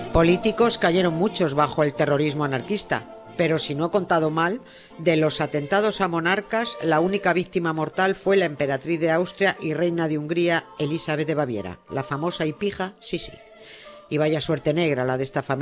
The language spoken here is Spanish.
Políticos cayeron muchos bajo el terrorismo anarquista, pero si no he contado mal, de los atentados a monarcas, la única víctima mortal fue la emperatriz de Austria y reina de Hungría, Elizabeth de Baviera, la famosa y pija Sisi. Y vaya suerte negra la de esta familia.